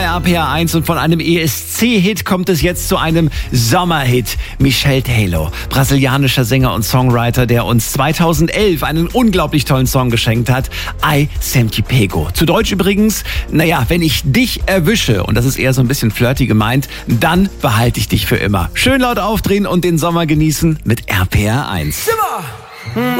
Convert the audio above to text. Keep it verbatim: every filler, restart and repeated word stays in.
R P R eins und von einem E S C-Hit kommt es jetzt zu einem Sommerhit. Michel Teló, brasilianischer Sänger und Songwriter, der uns zweitausendelf einen unglaublich tollen Song geschenkt hat. Ai Sempre Pego. Zu Deutsch übrigens, naja, wenn ich dich erwische, und das ist eher so ein bisschen flirty gemeint, dann behalte ich dich für immer. Schön laut aufdrehen und den Sommer genießen mit R P R eins. Simmer!